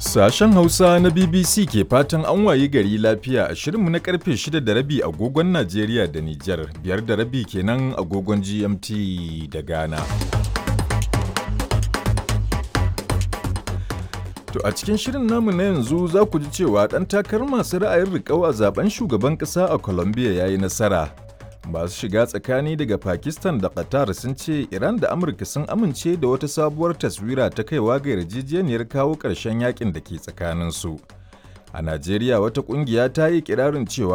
Sashen Hausa na BBC ke fatan an wayi gari lafiya a shirinmu na karfe 6:30 agogon Najeriya da Nijar, 5:30 kenan agogon GMT da Ghana. To a cikin shirin namu na yanzu za ku ji cewa ɗan takarar masu ra'ayin riƙau a zaben shugaban ƙasa a Colombia ya yi nasara. Masu shiga tsakani daga Pakistan da Qatar sun ce Iran da Amurka sun amince da wata sabuwar taswira ta kaiwa ga yarjejeniyar kawo ƙarshen yakin da ke tsakaninsu. A Najeriya wata ƙungiya ta yi ƙirarin cewa